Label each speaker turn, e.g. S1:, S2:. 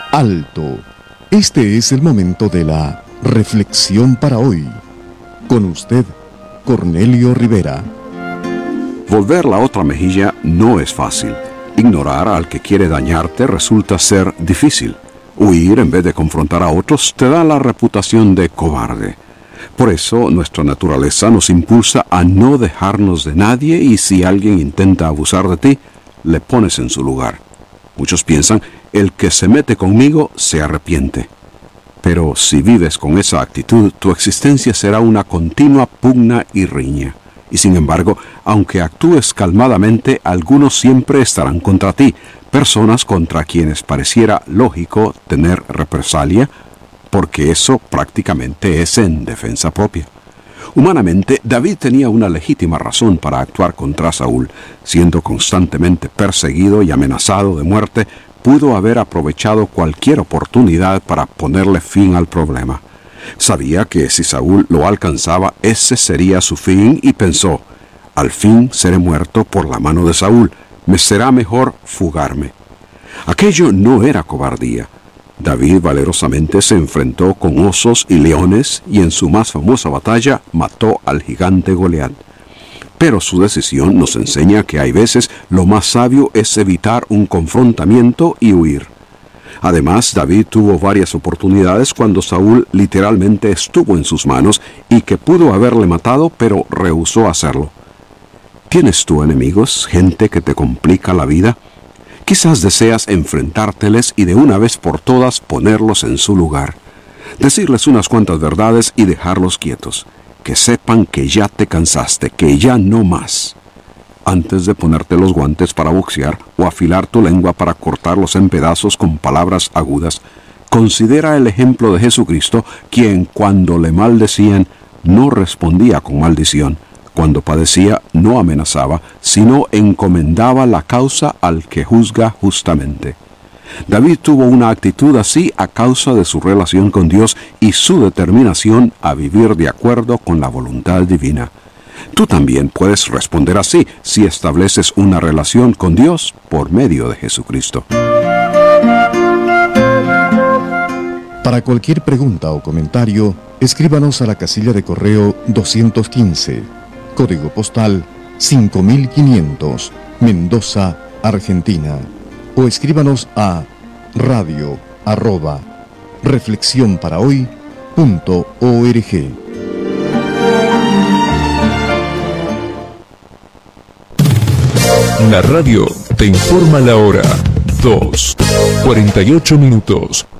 S1: Alto. Este es el momento de la reflexión para hoy. Con usted, Cornelio Rivera.
S2: Volver la otra mejilla no es fácil. Ignorar al que quiere dañarte resulta ser difícil. Huir en vez de confrontar a otros te da la reputación de cobarde. Por eso nuestra naturaleza nos impulsa a no dejarnos de nadie, y si alguien intenta abusar de ti, le pones en su lugar. Muchos piensan, el que se mete conmigo se arrepiente. Pero si vives con esa actitud, tu existencia será una continua pugna y riña. Y sin embargo, aunque actúes calmadamente, algunos siempre estarán contra ti, personas contra quienes pareciera lógico tener represalia, porque eso prácticamente es en defensa propia. Humanamente, David tenía una legítima razón para actuar contra Saúl. Siendo constantemente perseguido y amenazado de muerte, pudo haber aprovechado cualquier oportunidad para ponerle fin al problema. Sabía que si Saúl lo alcanzaba, ese sería su fin, y pensó: al fin seré muerto por la mano de Saúl, me será mejor fugarme. Aquello no era cobardía. David valerosamente se enfrentó con osos y leones, y en su más famosa batalla mató al gigante Goliat. Pero su decisión nos enseña que hay veces lo más sabio es evitar un confrontamiento y huir. Además, David tuvo varias oportunidades cuando Saúl literalmente estuvo en sus manos y que pudo haberle matado, pero rehusó hacerlo. ¿Tienes tú enemigos, gente que te complica la vida? Quizás deseas enfrentárteles y de una vez por todas ponerlos en su lugar. Decirles unas cuantas verdades y dejarlos quietos. Que sepan que ya te cansaste, que ya no más. Antes de ponerte los guantes para boxear o afilar tu lengua para cortarlos en pedazos con palabras agudas, considera el ejemplo de Jesucristo, quien cuando le maldecían no respondía con maldición. Cuando padecía no amenazaba, sino encomendaba la causa al que juzga justamente. David tuvo una actitud así a causa de su relación con Dios y su determinación a vivir de acuerdo con la voluntad divina. Tú también puedes responder así si estableces una relación con Dios por medio de Jesucristo.
S1: Para cualquier pregunta o comentario, escríbanos a la casilla de correo 215, código postal 5500, Mendoza, Argentina. O escríbanos a radio@reflexionparahoy.org.
S3: La radio te informa la hora. 2:48.